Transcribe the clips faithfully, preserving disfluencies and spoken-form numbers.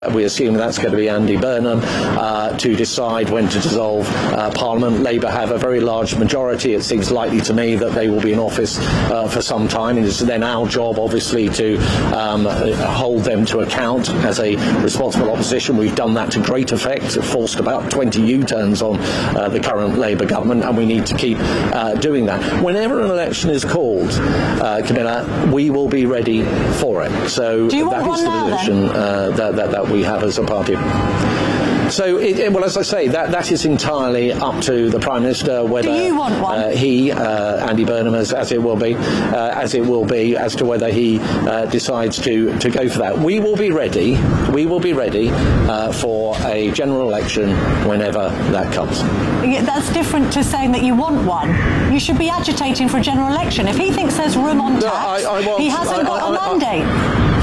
We assume that's going to be Andy Burnham uh, to decide when to dissolve uh, Parliament. Labour have a very large majority. It seems likely to me that they will be in office uh, for some time. It is then our job, obviously, to um, hold them to account as a responsible opposition. We've done that to great effect. It forced about twenty U-turns on uh, the current Labour government, and we need to keep uh, doing that. Whenever an election is called, uh, Camilla, we will be ready for it. So Do you that want is one the now, position uh, that, that, that we have as a party. So, it, it, well, as I say, that, that is entirely up to the Prime Minister whether Do you want one? Uh, he, uh, Andy Burnham, as, as it will be, uh, as it will be, as to whether he uh, decides to, to go for that. We will be ready. We will be ready uh, for a general election whenever that comes. Yeah, that's different to saying that you want one. You should be agitating for a general election. If he thinks there's room on tax, no, I, I want, he hasn't I, got I, a I, mandate. I,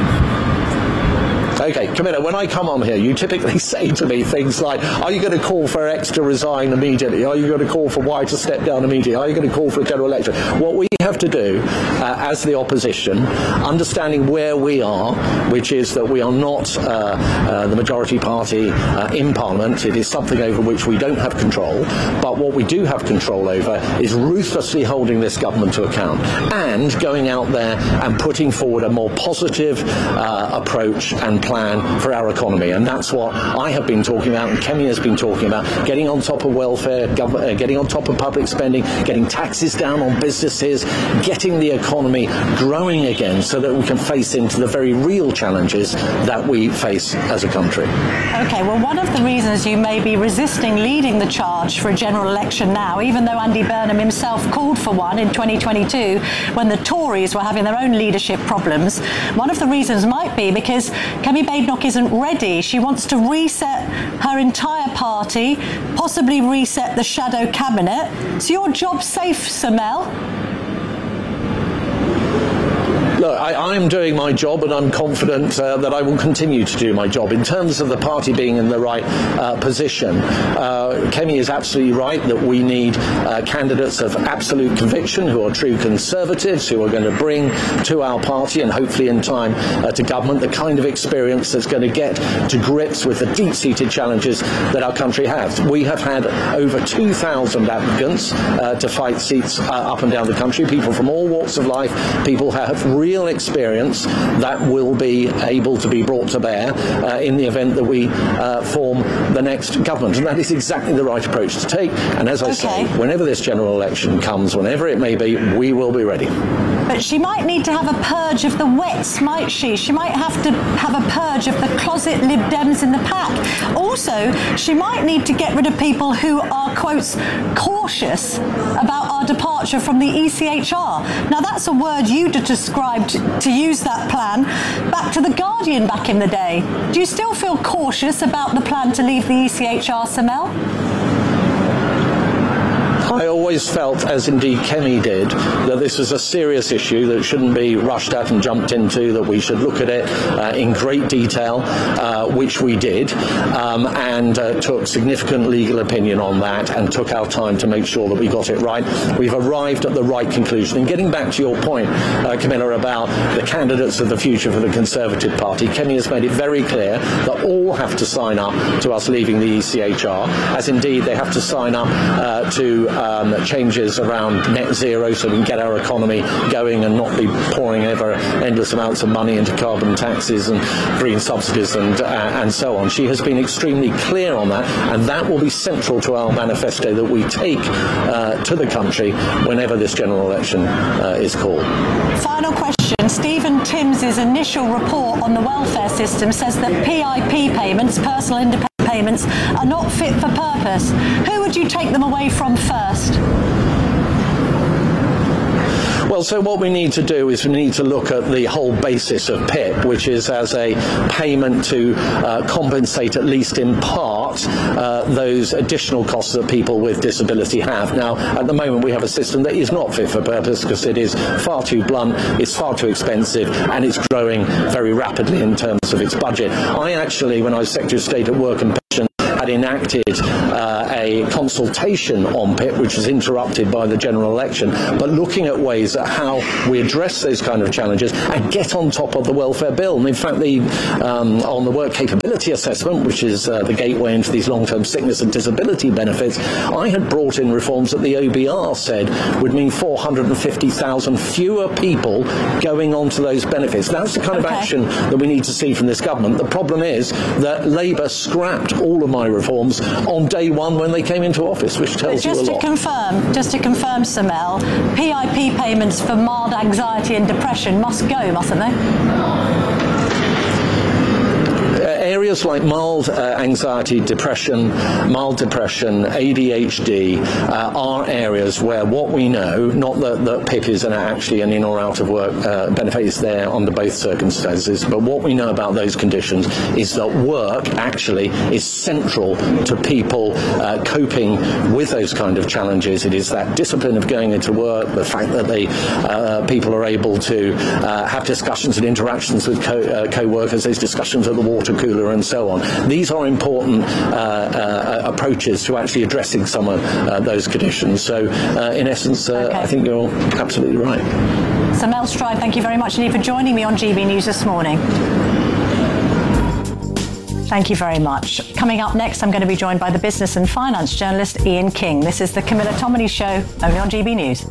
Okay, Camilla, when I come on here, you typically say to me things like, are you going to call for X to resign immediately? Are you going to call for Y to step down immediately? Are you going to call for a general election? What we have to do uh, as the opposition, understanding where we are, which is that we are not uh, uh, the majority party uh, in Parliament. It is something over which we don't have control. But what we do have control over is ruthlessly holding this government to account and going out there and putting forward a more positive uh, approach and plan for our economy. And that's what I have been talking about and Kemi has been talking about, getting on top of welfare, gov- uh, getting on top of public spending, getting taxes down on businesses, getting the economy growing again so that we can face into the very real challenges that we face as a country. Okay, well, one of the reasons you may be resisting leading the charge for a general election now, even though Andy Burnham himself called for one in twenty twenty-two when the Tories were having their own leadership problems, one of the reasons might be because Kemi Badenoch isn't ready. She wants to reset her entire party, possibly reset the shadow cabinet. So your job's safe, Sir Mel? Look, I, I am doing my job and I'm confident uh, that I will continue to do my job. In terms of the party being in the right uh, position, uh, Kemi is absolutely right that we need uh, candidates of absolute conviction who are true Conservatives, who are going to bring to our party and hopefully in time uh, to government the kind of experience that's going to get to grips with the deep-seated challenges that our country has. We have had over two thousand applicants uh, to fight seats uh, up and down the country, people from all walks of life, people who have real experience that will be able to be brought to bear uh, in the event that we uh, form the next government. And that is exactly the right approach to take. And as I Okay. say, whenever this general election comes, whenever it may be, we will be ready. But she might need to have a purge of the wets, might she? She might have to have a purge of the closet Lib Dems in the pack. Also, she might need to get rid of people who are, quotes, cautious about our departure from the E C H R. Now, that's a word you described to use that plan back to The Guardian back in the day. Do you still feel cautious about the plan to leave the E C H R, Sir Mel? I always felt, as indeed Kemi did, that this was a serious issue that shouldn't be rushed at and jumped into, that we should look at it uh, in great detail, uh, which we did, um, and uh, took significant legal opinion on that and took our time to make sure that we got it right. We've arrived at the right conclusion. And getting back to your point, uh, Camilla, about the candidates of the future for the Conservative Party, Kemi has made it very clear that all have to sign up to us leaving the E C H R, as indeed they have to sign up uh, to Um, changes around net zero so we can get our economy going and not be pouring ever endless amounts of money into carbon taxes and green subsidies and uh, and so on. She has been extremely clear on that, and that will be central to our manifesto that we take uh, to the country whenever this general election uh, is called. Final question. Stephen Timms' initial report on the welfare system says that P I P payments, personal independence payments, are not fit for purpose. Who would you take them away from first? Well, so what we need to do is we need to look at the whole basis of P I P, which is as a payment to uh, compensate, at least in part, uh, those additional costs that people with disability have. Now, at the moment, we have a system that is not fit for purpose because it is far too blunt, it's far too expensive, and it's growing very rapidly in terms of its budget. I actually, when I was Secretary of State at Work and Pensions, had enacted uh, a consultation on P I P, which was interrupted by the general election, but looking at ways at how we address those kind of challenges and get on top of the welfare bill. And in fact, the um, on the work capability assessment, which is uh, the gateway into these long-term sickness and disability benefits, I had brought in reforms that the O B R said would mean four hundred fifty thousand fewer people going on to those benefits. That's the kind of okay. action that we need to see from this government. The problem is that Labour scrapped all of my reforms on day one when they came into office, which tells you a lot. Just to confirm, just to confirm, Samel, P I P payments for mild anxiety and depression must go, mustn't they? Areas like mild uh, anxiety, depression, mild depression, A D H D uh, are areas where what we know, not that, that P I P is an, actually an in or out of work uh, benefit, is there under both circumstances, but what we know about those conditions is that work actually is central to people uh, coping with those kind of challenges. It is that discipline of going into work, the fact that they uh, people are able to uh, have discussions and interactions with co- uh, co-workers, those discussions at the water cooler and so on. These are important uh, uh, approaches to actually addressing some of uh, those conditions. So, uh, in essence, uh, okay. I think you're absolutely right. Samel Stride, thank you very much indeed for joining me on G B News this morning. Thank you very much. Coming up next, I'm going to be joined by the business and finance journalist Ian King. This is the Camilla Tominey Show, only on G B News.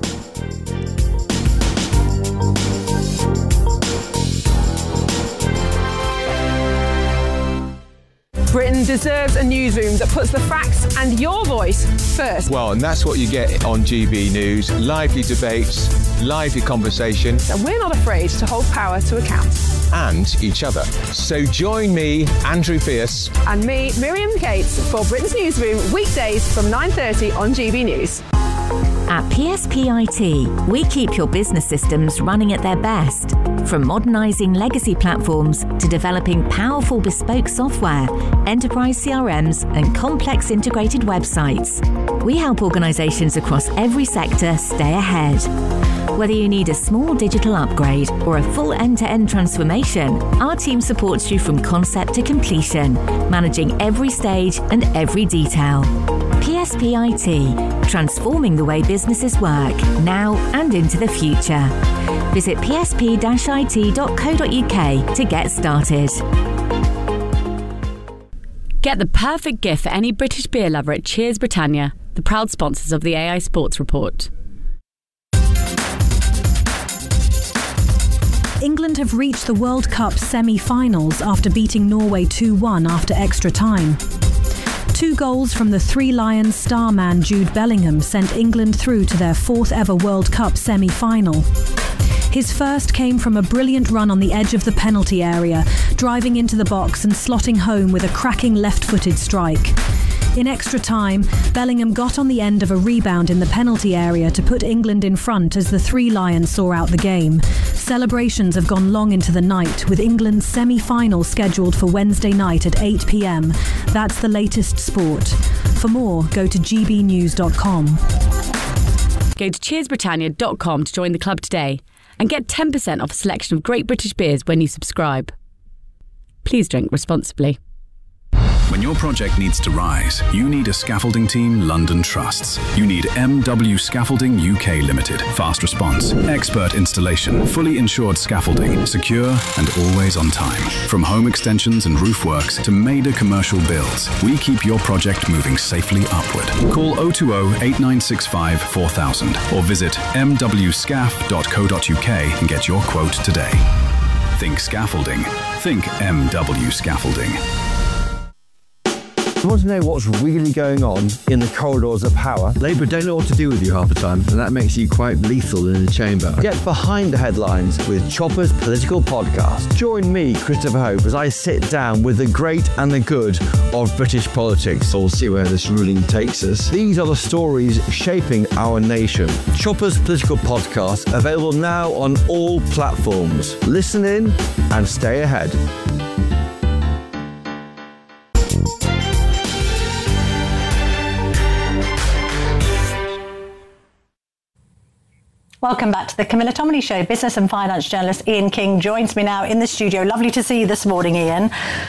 Britain deserves a newsroom that puts the facts and your voice first. Well, and that's what you get on G B News. Lively debates, lively conversation. And we're not afraid to hold power to account. And each other. So join me, Andrew Fierce. And me, Miriam Cates, for Britain's Newsroom, weekdays from nine thirty on G B News. At P S P I T, we keep your business systems running at their best. From modernising legacy platforms to developing powerful bespoke software, enterprise C R Ms and complex integrated websites. We help organisations across every sector stay ahead. Whether you need a small digital upgrade or a full end-to-end transformation, our team supports you from concept to completion, managing every stage and every detail. P S P I T, transforming the way businesses work, now and into the future. Visit p s p dash i t dot co dot u k to get started. Get the perfect gift for any British beer lover at Cheers Britannia, the proud sponsors of the A I Sports Report. England have reached the World Cup semi-finals after beating Norway two one after extra time. Two goals from the Three Lions star man Jude Bellingham sent England through to their fourth ever World Cup semi-final. His first came from a brilliant run on the edge of the penalty area, driving into the box and slotting home with a cracking left-footed strike. In extra time, Bellingham got on the end of a rebound in the penalty area to put England in front as the Three Lions saw out the game. Celebrations have gone long into the night, with England's semi-final scheduled for Wednesday night at eight p m. That's the latest sport. For more, go to g b news dot com. Go to cheers britannia dot com to join the club today and get ten percent off a selection of great British beers when you subscribe. Please drink responsibly. When your project needs to rise, you need a scaffolding team London trusts. You need M W Scaffolding U K Limited. Fast response, expert installation, fully insured scaffolding, secure and always on time. From home extensions and roof works to major commercial builds, we keep your project moving safely upward. Call oh two oh, eight nine six five, four thousand or visit m w scaff dot co dot u k and get your quote today. Think scaffolding. Think M W Scaffolding. You want to know what's really going on in the corridors of power? Labour don't know what to do with you half the time, and that makes you quite lethal in the chamber. Get behind the headlines with Chopper's Political Podcast. Join me, Christopher Hope, as I sit down with the great and the good of British politics. We'll see where this ruling takes us. These are the stories shaping our nation. Chopper's Political Podcast, available now on all platforms. Listen in and stay ahead. Welcome back to the Camilla Tominey Show. Business and finance journalist Ian King joins me now in the studio. Lovely to see you this morning, Ian.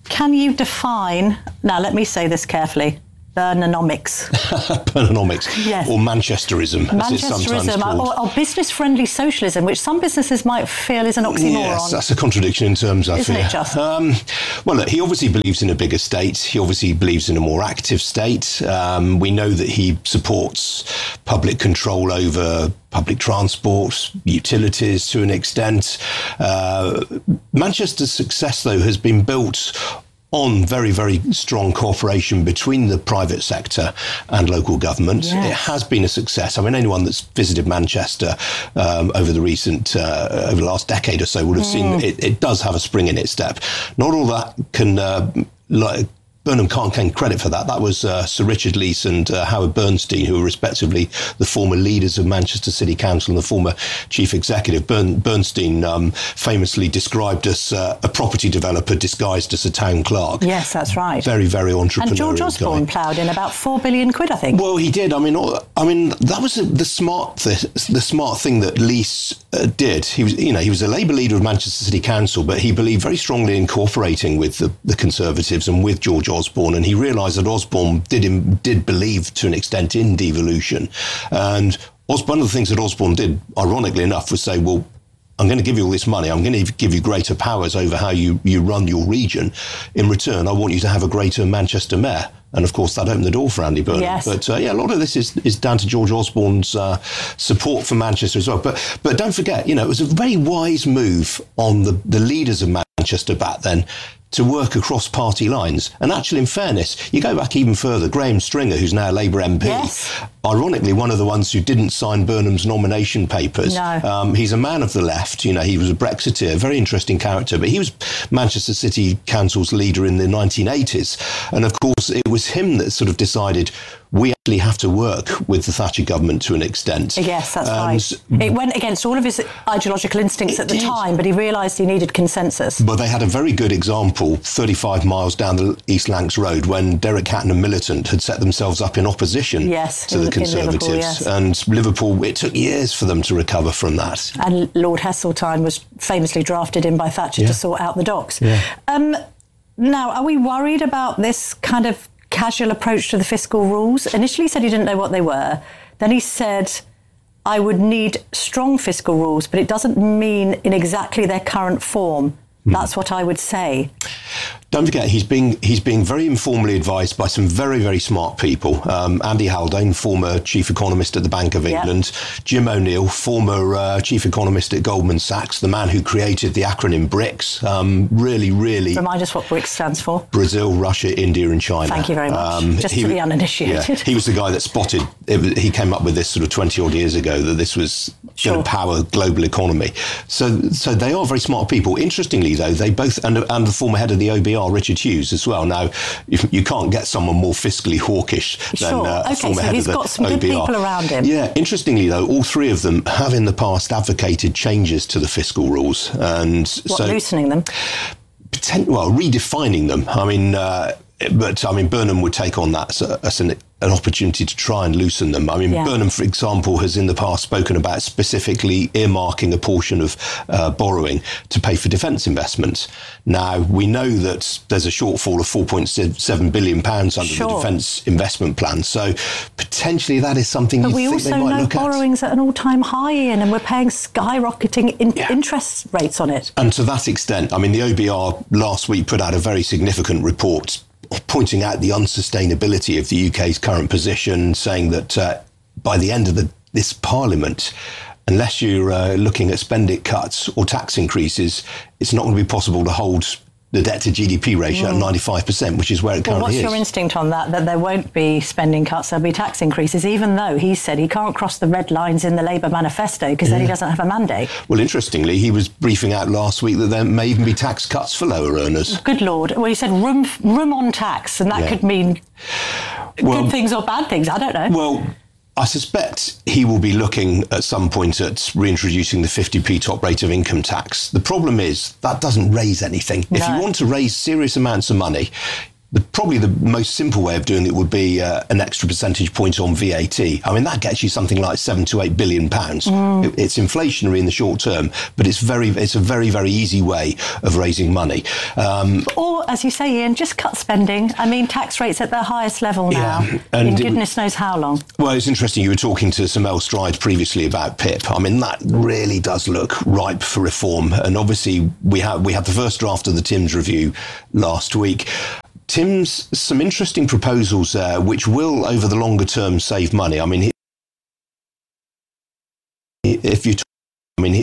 can you define, now let me say this carefully, Burnonomics. Burnonomics. Yes. Or Manchesterism, as it's sometimes Manchesterism, called. or, or business-friendly socialism, which some businesses might feel is an oxymoron. Yes, that's a contradiction in terms, I Isn't fear. it just? Um, well, look, he obviously believes in a bigger state. He obviously believes in a more active state. Um, we know that he supports public control over public transport, utilities to an extent. Uh, Manchester's success, though, has been built on very, very strong cooperation between the private sector and local government. Yes. It has been a success. I mean, anyone that's visited Manchester um, over the recent, uh, over the last decade or so would have mm. seen it, it does have a spring in its step. Not all that can, uh, like, Burnham can't claim credit for that. That was uh, Sir Richard Leese and uh, Howard Bernstein, who were respectively the former leaders of Manchester City Council and the former chief executive. Bern- Bernstein um, famously described us uh, a property developer disguised as a town clerk. Yes, that's right. Very, very entrepreneurial. And George Osborne ploughed in about four billion quid, I think. Well, he did. I mean, I mean, that was the smart, th- the smart thing that Leese uh, did. He was, you know, he was a Labour leader of Manchester City Council, but he believed very strongly in cooperating with the, the Conservatives and with George Osborne, and he realised that Osborne did did believe to an extent in devolution. And Os- one of the things that Osborne did, ironically enough, was say, well, I'm going to give you all this money. I'm going to give you greater powers over how you, you run your region. In return, I want you to have a greater Manchester mayor. And of course, that opened the door for Andy Burnham. Yes. But uh, yeah, a lot of this is, is down to George Osborne's uh, support for Manchester as well. But but don't forget, you know, it was a very wise move on the, the leaders of Manchester back then to work across party lines. And actually, in fairness, you go back even further, Graham Stringer, who's now a Labour M P, yes. ironically, one of the ones who didn't sign Burnham's nomination papers. No. Um, he's a man of the left. You know, he was a Brexiteer, very interesting character, but he was Manchester City Council's leader in the nineteen eighties. And of course, it was him that sort of decided we actually have to work with the Thatcher government to an extent. Yes, that's and right. It went against all of his ideological instincts at the did. time, but he realised he needed consensus. But they had a very good example thirty-five miles down the East Lancs Road when Derek Hatton and Militant had set themselves up in opposition yes, to in, the Conservatives. Liverpool, yes. And Liverpool, it took years for them to recover from that. And Lord Heseltine was famously drafted in by Thatcher Yeah. to sort out the docks. Yeah. Um, now, are we worried about this kind of casual approach to the fiscal rules? Initially he said he didn't know what they were. Then he said, I would need strong fiscal rules, but it doesn't mean in exactly their current form. Mm. That's what I would say. Don't forget, he's being he's being very informally advised by some very, very smart people. Um, Andy Haldane, former chief economist at the Bank of England. Yep. Jim O'Neill, former uh, chief economist at Goldman Sachs, the man who created the acronym BRICS. Um, really, really... Remind us what BRICS stands for. Brazil, Russia, India and China. Thank you very much. Um, Just he, to the uninitiated. Yeah, he was the guy that spotted, it, he came up with this sort of twenty odd years ago, that this was sure. going to power global economy. So so they are very smart people. Interestingly, though, they both, and, and the former head of the O B R, Richard Hughes, as well. Now, you, you can't get someone more fiscally hawkish than sure. uh, a okay, former so head he's of the got some O B R. good people around him. Yeah, interestingly, though, all three of them have in the past advocated changes to the fiscal rules. And what, so, loosening them? Potent, well, redefining them. I mean... Uh, But, I mean, Burnham would take on that as an, an opportunity to try and loosen them. I mean, yeah. Burnham, for example, has in the past spoken about specifically earmarking a portion of uh, borrowing to pay for defence investments. Now, we know that there's a shortfall of four point seven billion pounds under sure. the defence investment plan. So, potentially, that is something but you think they might look at. But we also look know borrowing's at. at an all-time high, Ian, and we're paying skyrocketing in yeah. interest rates on it. And to that extent, I mean, the O B R last week put out a very significant report pointing out the unsustainability of the U K's current position, saying that uh, by the end of the, this Parliament, unless you're uh, looking at spending cuts or tax increases, it's not going to be possible to hold the debt to G D P ratio mm. at ninety-five percent, which is where it well, currently what's is. What's your instinct on that, that there won't be spending cuts, there'll be tax increases, even though he said he can't cross the red lines in the Labour manifesto because yeah. then he doesn't have a mandate? Well, interestingly, he was briefing out last week that there may even be tax cuts for lower earners. Good Lord. Well, he said room room on tax, and that yeah. could mean well, good things or bad things. I don't know. Well, I suspect he will be looking at some point at reintroducing the fifty p top rate of income tax. The problem is that doesn't raise anything. No. If you want to raise serious amounts of money, the, probably the most simple way of doing it would be uh, an extra percentage point on V A T. I mean, that gets you something like seven to eight billion pounds. Mm. It, it's inflationary in the short term, but it's very, it's a very, very easy way of raising money. Um, or, as you say, Ian, just cut spending. I mean, tax rates at their highest level now, yeah, and in it, goodness knows how long. Well, it's interesting. You were talking to Sir Mel Stride previously about P I P. I mean, that really does look ripe for reform. And obviously, we have we had the first draft of the Timms review last week. Tim's some interesting proposals there, which will, over the longer term, save money. I mean, he, if you, talk, I mean, he,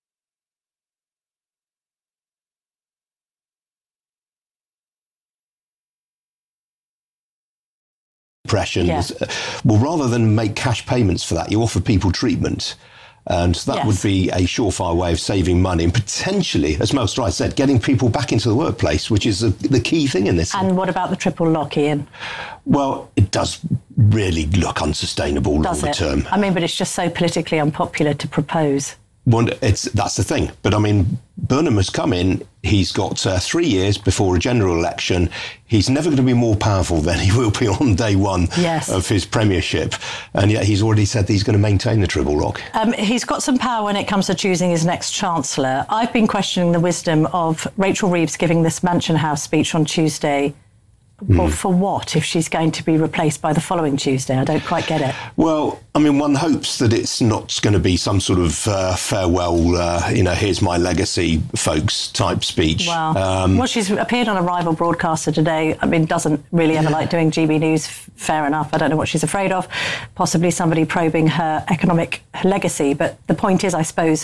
depression. Yeah. Well, rather than make cash payments for that, you offer people treatment. And that yes. would be a surefire way of saving money and potentially, as Mel Stride said, getting people back into the workplace, which is a, the key thing in this. And what about the triple lock, Ian? Well, it does really look unsustainable does longer it? term. I mean, but it's just so politically unpopular to propose. Well, it's, that's the thing. But I mean, Burnham has come in. He's got uh, three years before a general election. He's never going to be more powerful than he will be on day one yes. of his premiership. And yet he's already said that he's going to maintain the triple lock. Um, he's got some power when it comes to choosing his next chancellor. I've been questioning the wisdom of Rachel Reeves giving this Mansion House speech on Tuesday. Well, mm. for what, if she's going to be replaced by the following Tuesday? I don't quite get it. Well, I mean, one hopes that it's not going to be some sort of uh, farewell, uh, you know, here's my legacy, folks, type speech. Well, um, well, she's appeared on a rival broadcaster today. I mean, doesn't really ever like doing G B News. Fair enough. I don't know what she's afraid of. Possibly somebody probing her economic legacy. But the point is, I suppose,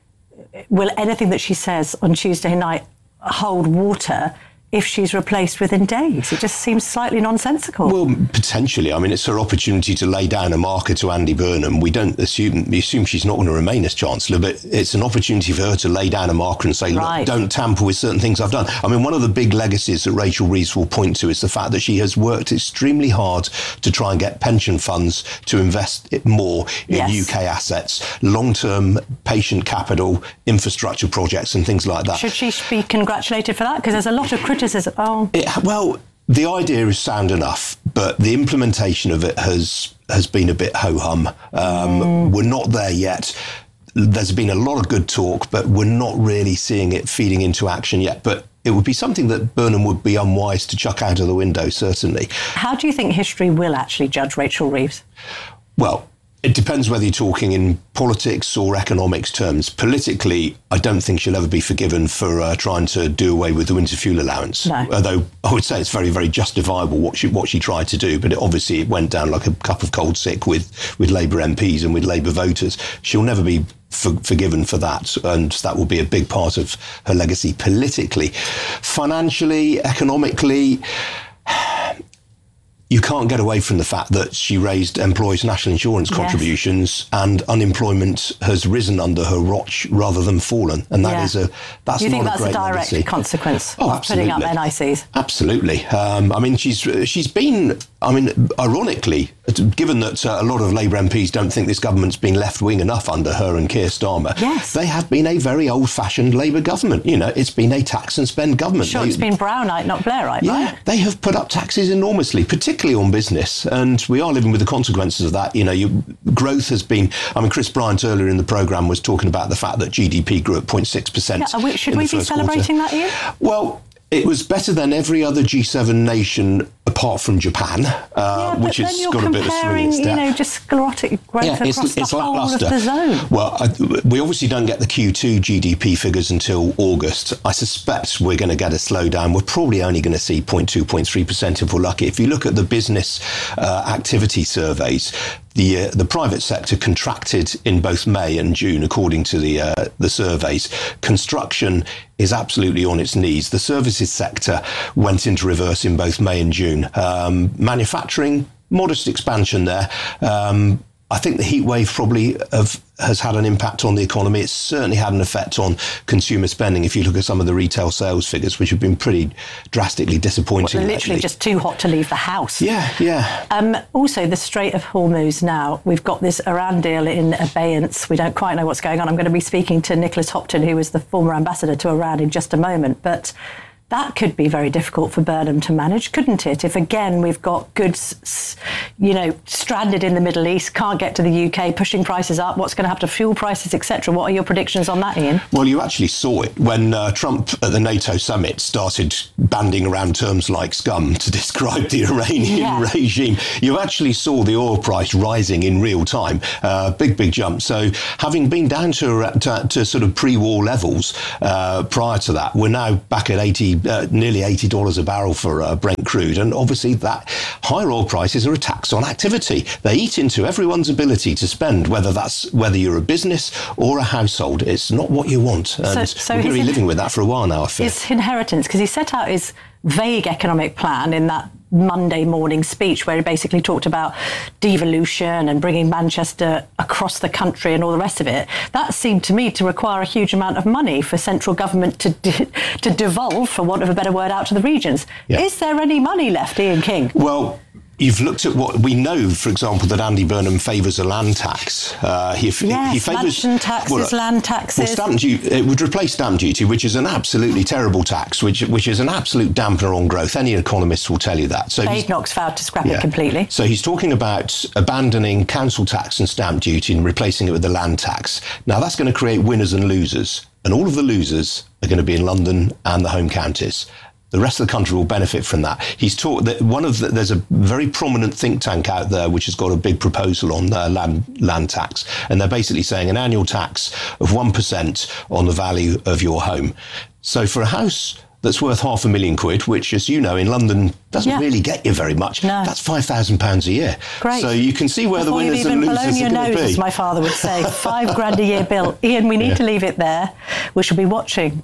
will anything that she says on Tuesday night hold water if she's replaced within days? It just seems slightly nonsensical. Well, potentially. I mean, it's her opportunity to lay down a marker to Andy Burnham. We don't assume, we assume she's not going to remain as Chancellor, but it's an opportunity for her to lay down a marker and say, right. look, don't tamper with certain things I've done. I mean, one of the big legacies that Rachel Reeves will point to is the fact that she has worked extremely hard to try and get pension funds to invest it more in yes. U K assets, long-term patient capital, infrastructure projects and things like that. Should she be congratulated for that? Because there's a lot of criticism. Oh. It, well, the idea is sound enough, but the implementation of it has has been a bit ho-hum. Um, mm. We're not there yet. There's been a lot of good talk, but we're not really seeing it feeding into action yet. But it would be something that Burnham would be unwise to chuck out of the window, certainly. How do you think history will actually judge Rachel Reeves? Well, it depends whether you're talking in politics or economics terms. Politically, I don't think she'll ever be forgiven for uh, trying to do away with the winter fuel allowance. No. Although I would say it's very, very justifiable what she what she tried to do, but it, obviously it went down like a cup of cold sick with, with Labour M Ps and with Labour voters. She'll never be for, forgiven for that, and that will be a big part of her legacy politically. Financially, economically, you can't get away from the fact that she raised employees' national insurance contributions, yes. and unemployment has risen under her watch rather than fallen, and that yeah. is a that's you not think a that's great a direct legacy. consequence oh, of absolutely. putting up N I Cs? Absolutely. Um, I mean, she's she's been. I mean, ironically, given that uh, a lot of Labour M Ps don't think this government's been left wing enough under her and Keir Starmer, yes. they have been a very old-fashioned Labour government. You know, it's been a tax and spend government. Sure, they, it's been Brownite, not Blairite, yeah, right? They have put up taxes enormously, particularly on business. And we are living with the consequences of that. You know, you, growth has been... I mean, Chris Bryant earlier in the programme was talking about the fact that G D P grew at zero point six percent. Yeah, we, should we be celebrating quarter. that, Ian? Well, it was better than every other G seven nation apart from Japan, uh, yeah, which has got a bit of a swinging step. You know, just sclerotic growth yeah, across it's, the it's whole lackluster. of the zone. Well, I, we obviously don't get the Q two G D P figures until August. I suspect we're going to get a slowdown. We're probably only going to see zero point two, zero point three percent if we're lucky. If you look at the business uh, activity surveys, the uh, the private sector contracted in both May and June, according to the uh, the surveys. Construction is absolutely on its knees. The services sector went into reverse in both May and June. Um, manufacturing, modest expansion there. Um, I think the heat wave probably have, has had an impact on the economy. It's certainly had an effect on consumer spending. If you look at some of the retail sales figures, which have been pretty drastically disappointing. Well, they're literally lately. just too hot to leave the house. Yeah, yeah. Um, also, the Strait of Hormuz now. We've got this Iran deal in abeyance. We don't quite know what's going on. I'm going to be speaking to Nicholas Hopton, who was the former ambassador to Iran, in just a moment. But That could be very difficult for Burnham to manage, couldn't it? If, again, we've got goods, you know, stranded in the Middle East, can't get to the U K, pushing prices up, what's going to happen to fuel prices, et cetera. What are your predictions on that, Ian? Well, you actually saw it when uh, Trump at the NATO summit started banding around terms like scum to describe the Iranian Yeah. regime. You actually saw the oil price rising in real time. Uh, big, big jump. So having been down to, to, to sort of pre-war levels uh, prior to that, we're now back at eighty Uh, nearly eighty dollars a barrel for uh, Brent crude. And obviously that higher oil prices are a tax on activity. They eat into everyone's ability to spend, whether that's whether you're a business or a household. It's not what you want. And So- so we're going to be his- living with that for a while now, I fear. His inheritance, because he set out his vague economic plan in that Monday morning speech where he basically talked about devolution and bringing Manchester across the country and all the rest of it. That seemed to me to require a huge amount of money for central government to de- to devolve, for want of a better word, out to the regions. Yeah. Is there any money left, Ian King? Well, you've looked at what we know, for example, that Andy Burnham favours a land tax. Uh, he, Yes, he favours mansion taxes, land taxes. Well, stamp duty, it would replace stamp duty, which is an absolutely terrible tax, which which is an absolute dampener on growth. Any economist will tell you that. So he's- Badenoch's vowed to scrap Yeah. it completely. So he's talking about abandoning council tax and stamp duty and replacing it with the land tax. Now that's going to create winners and losers, and all of the losers are going to be in London and the home counties. The rest of the country will benefit from that. He's taught that one of the, there's a very prominent think tank out there which has got a big proposal on uh, land land tax, and they're basically saying an annual tax of one percent on the value of your home. So for a house that's worth half a million quid, which, as you know, in London doesn't Yeah. really get you very much. No. That's five thousand pounds a year. Great. So you can see where Before the winners you've and even losers blown are your going to nose, be. as my father would say. Five grand a year bill. Ian, we need Yeah. to leave it there. We shall be watching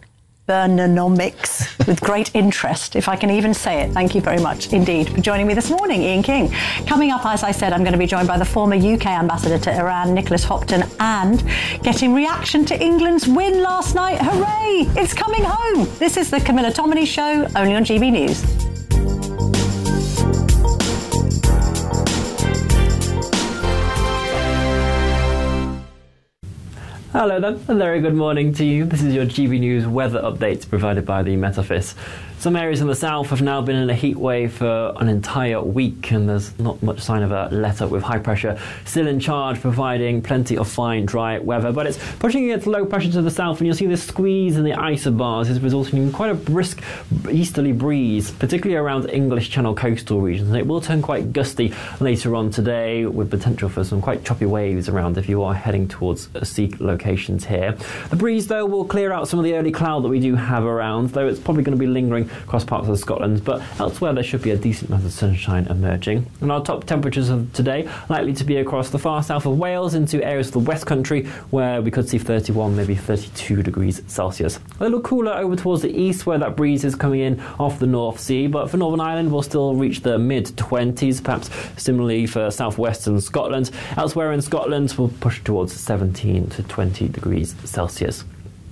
Burnonomics with great interest, if I can even say it. Thank you very much indeed for joining me this morning, Ian King. Coming up, as I said, I'm going to be joined by the former U K ambassador to Iran, Nicholas Hopton, and getting reaction to England's win last night. Hooray! It's coming home. This is the Camilla Tominey Show, only on G B News. Hello then, a very good morning to you. This is your G B News weather update provided by the Met Office. Some areas in the south have now been in a heat wave for an entire week, and there's not much sign of a let-up, with high pressure still in charge, providing plenty of fine, dry weather. But it's pushing its low pressure to the south, and you'll see this squeeze in the isobars is resulting in quite a brisk easterly breeze, particularly around English Channel coastal regions. And it will turn quite gusty later on today, with potential for some quite choppy waves around if you are heading towards sea locations here. The breeze, though, will clear out some of the early cloud that we do have around, though it's probably going to be lingering across parts of Scotland, but elsewhere there should be a decent amount of sunshine emerging. And our top temperatures of today likely to be across the far south of Wales into areas of the West Country, where we could see thirty-one, maybe thirty-two degrees Celsius. A little cooler over towards the east, where that breeze is coming in off the North Sea, but for Northern Ireland we'll still reach the mid twenties, perhaps similarly for southwestern Scotland. Elsewhere in Scotland we'll push towards seventeen to twenty degrees Celsius.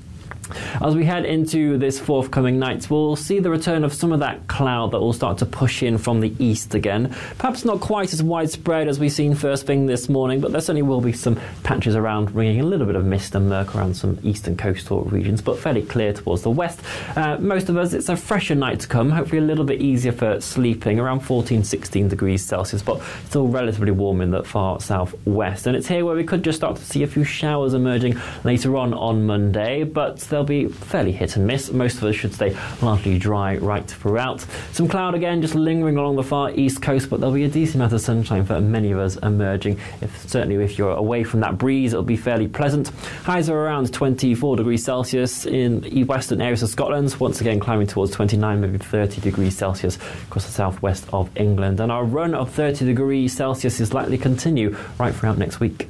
As we head into this forthcoming night, we'll see the return of some of that cloud that will start to push in from the east again. Perhaps not quite as widespread as we've seen first thing this morning, but there certainly will be some patches around, bringing a little bit of mist and murk around some eastern coastal regions, but fairly clear towards the west. Uh, most of us, it's a fresher night to come, hopefully a little bit easier for sleeping, around fourteen, sixteen degrees Celsius, but still relatively warm in the far southwest. And it's here where we could just start to see a few showers emerging later on on Monday, but they'll be fairly hit and miss. Most of us should stay largely dry right throughout. Some cloud again just lingering along the far east coast, but there'll be a decent amount of sunshine for many of us emerging. If, certainly if you're away from that breeze, it'll be fairly pleasant. Highs are around twenty-four degrees Celsius in western areas of Scotland, once again climbing towards twenty-nine, maybe thirty degrees Celsius across the southwest of England. And our run of thirty degrees Celsius is likely to continue right throughout next week.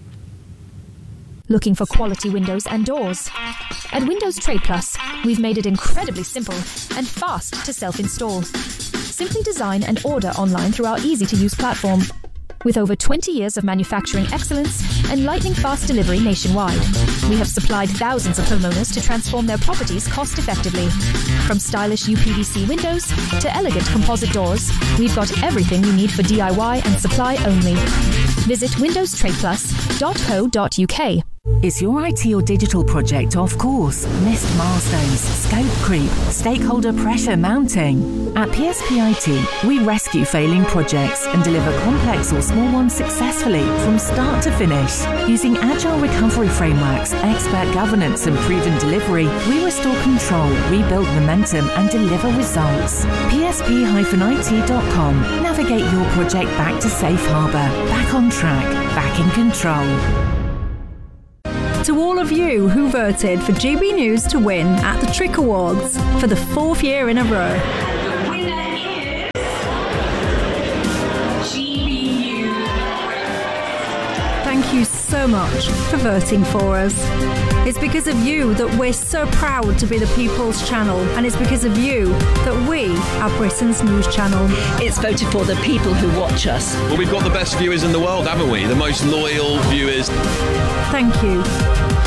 Looking for quality windows and doors? At Windows Trade Plus, we've made it incredibly simple and fast to self-install. Simply design and order online through our easy-to-use platform. With over twenty years of manufacturing excellence and lightning-fast delivery nationwide, we have supplied thousands of homeowners to transform their properties cost-effectively. From stylish U P V C windows to elegant composite doors, we've got everything you need for D I Y and supply only. Visit windows trade plus dot co dot U K Is your I T or digital project off course? Missed milestones, scope creep, stakeholder pressure mounting? At P S P I T, we rescue failing projects and deliver complex or small ones successfully from start to finish. Using agile recovery frameworks, expert governance and proven delivery, we restore control, rebuild momentum and deliver results. P S P I T dot com. Navigate your project back to safe harbour, back on track, back in control. To all of you who voted for G B News to win at the Trick Awards for the fourth year in a row. The winner is G B News. Thank you so much for voting for us. It's because of you that we're so proud to be the People's Channel, and it's because of you that we are Britain's news channel. It's voted for the people who watch us. Well, we've got the best viewers in the world, haven't we? The most loyal viewers. Thank you.